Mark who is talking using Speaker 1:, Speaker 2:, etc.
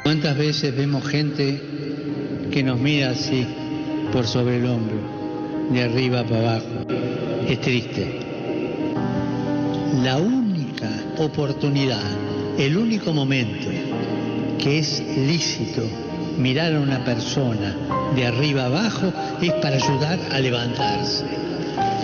Speaker 1: ¿Cuántas veces vemos gente que nos mira así, por sobre el hombro, de arriba para abajo? Es triste. La única oportunidad, el único momento que es lícito mirar a una persona de arriba abajo es para ayudar a levantarse.